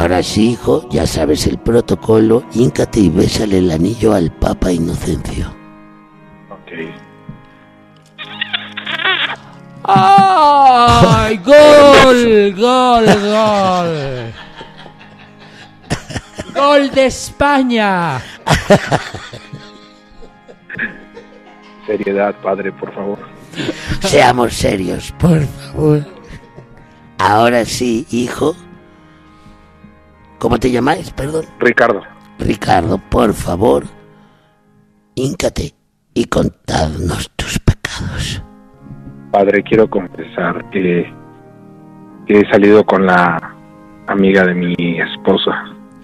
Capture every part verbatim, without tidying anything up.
Ahora sí, hijo, ya sabes el protocolo. Híncate y bésale el anillo al Papa Inocencio. Ok. ¡Ay! ¡Gol! ¡Gol! ¡Gol! ¡Gol de España! Seriedad, padre, por favor. Seamos serios, por favor. Ahora sí, hijo. ¿Cómo te llamáis? Perdón. Ricardo. Ricardo, por favor, híncate y contadnos tus pecados. Padre, quiero confesar que, que he salido con la amiga de mi esposa.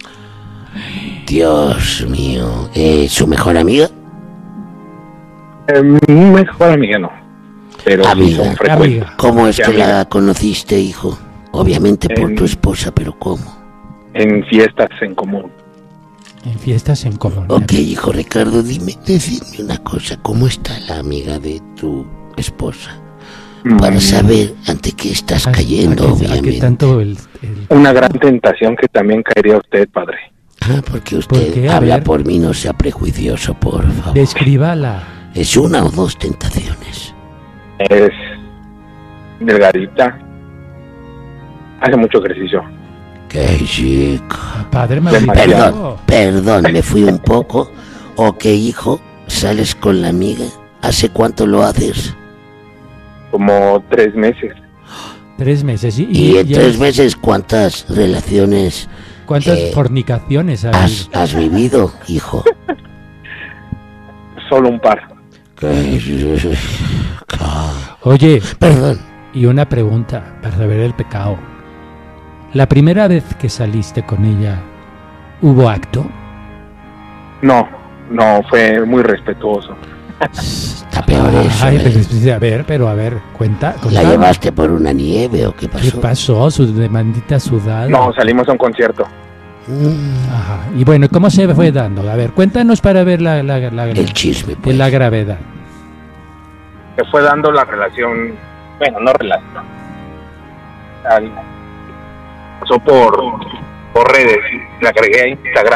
Dios mío, ¿eh, su mejor amiga? Eh, mi mejor amiga no, pero sí Amiga. son frecuentes. Amiga. ¿Cómo es Sí, que amiga. la conociste, hijo? Obviamente por En- tu esposa, pero ¿cómo? En fiestas en común. En fiestas en común. Ok, hijo Ricardo, dime, decime una cosa. ¿Cómo está la amiga de tu esposa? Para Mm, saber ante qué estás ¿A- cayendo, a qué- a qué obviamente. tanto el, el- Una gran tentación que también caería usted, padre. Ah, porque usted qué? A habla ver. por mí, no sea prejuicioso, por favor. Descríbala. ¿Es una o dos tentaciones? Es delgadita. Hace mucho ejercicio. ¡Qué chico! Padre, me Perdón, perdón, me fui un poco. Ok, hijo, ¿sales con la amiga? ¿Hace cuánto lo haces? Como tres meses. Tres meses. ¿Y, Y en ya- tres meses, ¿cuántas relaciones ¿Cuántas eh, fornicaciones hay? has, has vivido, hijo? Solo un par. ¿Qué? Oye, Perdón. y una pregunta para saber el pecado. La primera vez que saliste con ella, ¿hubo acto? No, no, fue muy respetuoso. Está peor eso. Ay, ¿eh? pero, es- a ver, pero a ver, cuenta. ¿La cuenta. llevaste por una nieve o qué ¿Qué pasó? pasó? Su demandita sudada. No, salimos a un concierto. Mm, Ajá. Y bueno, ¿cómo se fue dando? A ver, cuéntanos para ver la, la, la, el chisme, de pues. la gravedad. Se fue dando la relación, bueno, no relación. Al- pasó por, por redes, la agregué a Instagram.